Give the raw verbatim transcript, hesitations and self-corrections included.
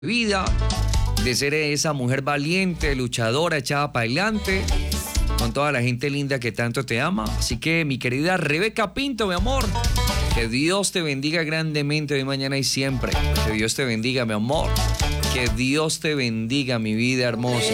vida, de ser esa mujer valiente, luchadora, echada para adelante, con toda la gente linda que tanto te ama. Así que, mi querida Rebeca Pinto, mi amor, que Dios te bendiga grandemente hoy, mañana y siempre. Que Dios te bendiga, mi amor. Que Dios te bendiga, mi vida hermosa.